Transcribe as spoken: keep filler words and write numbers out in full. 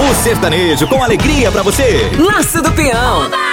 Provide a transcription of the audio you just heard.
O sertanejo com alegria pra você. Laço do Peão.